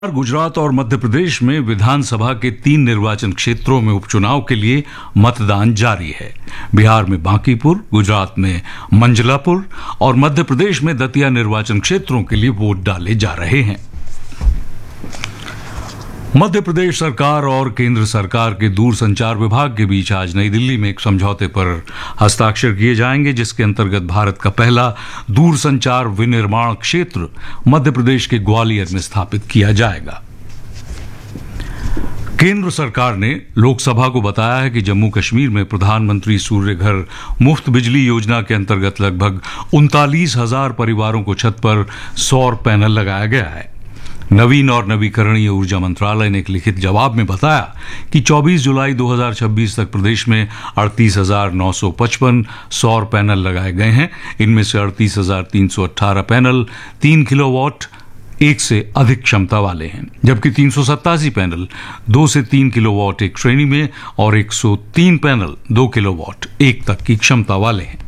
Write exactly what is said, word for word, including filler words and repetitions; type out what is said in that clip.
गुजरात और मध्य प्रदेश में विधानसभा के तीन निर्वाचन क्षेत्रों में उपचुनाव के लिए मतदान जारी है। बिहार में बांकीपुर, गुजरात में मंजलापुर और मध्य प्रदेश में दतिया निर्वाचन क्षेत्रों के लिए वोट डाले जा रहे हैं। मध्य प्रदेश सरकार और केंद्र सरकार के दूरसंचार विभाग के बीच आज नई दिल्ली में एक समझौते पर हस्ताक्षर किए जाएंगे, जिसके अंतर्गत भारत का पहला दूरसंचार विनिर्माण क्षेत्र मध्य प्रदेश के ग्वालियर में स्थापित किया जाएगा। केंद्र सरकार ने लोकसभा को बताया है कि जम्मू कश्मीर में प्रधानमंत्री सूर्य घर मुफ्त बिजली योजना के अंतर्गत लगभग उनतालीस हजार परिवारों को छत पर सौर पैनल लगाया गया है। नवीन और नवीकरणीय ऊर्जा मंत्रालय ने एक लिखित जवाब में बताया कि चौबीस जुलाई दो हज़ार छब्बीस तक प्रदेश में अड़तीस हजार नौ सौ पचपन सौर पैनल लगाए गए हैं। इनमें से अड़तीस हजार तीन सौ अट्ठारह पैनल तीन किलोवाट एक से अधिक क्षमता वाले हैं, जबकि तीन सौ सत्तासी पैनल दो से तीन किलोवाट एक श्रेणी में और एक सौ तीन पैनल दो किलोवाट एक तक की क्षमता वाले हैं।